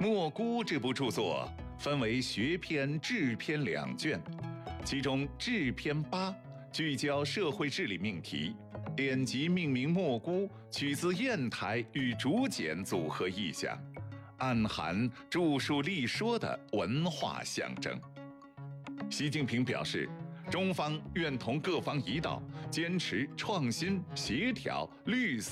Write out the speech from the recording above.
蘑菇》这部著作分为学篇、志篇2卷，其中志篇8聚焦社会治理命题，典籍命名蘑菇取自砚台与竹简组合意象，暗含著述立说的文化象征。习近平表示，中方愿同各方一道，坚持创新、协调、绿色